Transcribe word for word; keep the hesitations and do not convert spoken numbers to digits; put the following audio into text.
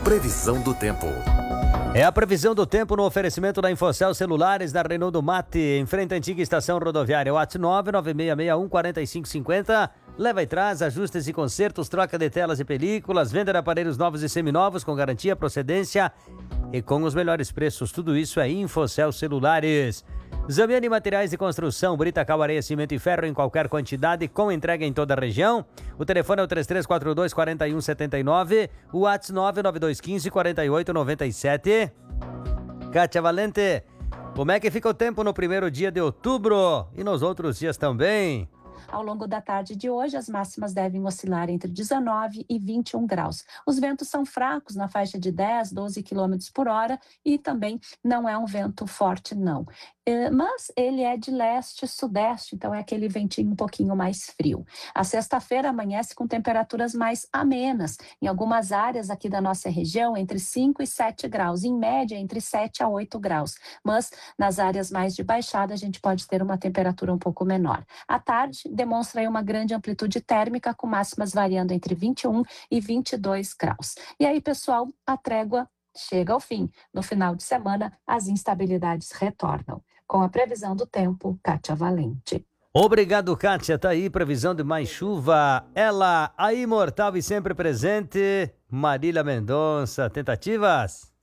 Previsão do tempo. É a previsão do tempo no oferecimento da Infocel Celulares da Renault do Mate, em frente à antiga estação rodoviária. WhatsApp nove nove seis seis um quatro cinco cinco zero. Leva e traz, ajustes e consertos, troca de telas e películas, venda de aparelhos novos e seminovos com garantia, procedência e com os melhores preços. Tudo isso é Infocel Celulares. Zamiani Materiais de Construção, brita, cal, areia, cimento e ferro em qualquer quantidade, com entrega em toda a região. O telefone é o três três quatro dois, quatro um sete nove, o WhatsApp nove nove dois um cinco, quatro oito nove sete. Kátia Valente, como é que fica o tempo no primeiro dia de outubro e nos outros dias também? Ao longo da tarde de hoje, as máximas devem oscilar entre dezenove e vinte e um graus. Os ventos são fracos, na faixa de dez, doze quilômetros por hora, e também não é um vento forte, não. É, mas ele é de leste-sudeste, então é aquele ventinho um pouquinho mais frio. A sexta-feira amanhece com temperaturas mais amenas. Em algumas áreas aqui da nossa região, entre cinco e sete graus. Em média, entre sete a oito graus. Mas nas áreas mais de baixada, a gente pode ter uma temperatura um pouco menor. À tarde, demonstra aí uma grande amplitude térmica, com máximas variando entre vinte e um e vinte e dois graus. E aí, pessoal, a trégua chega ao fim. No final de semana, as instabilidades retornam. Com a previsão do tempo, Kátia Valente. Obrigado, Kátia. Tá aí, previsão de mais chuva. Ela, a imortal e sempre presente, Marília Mendonça. Tentativas?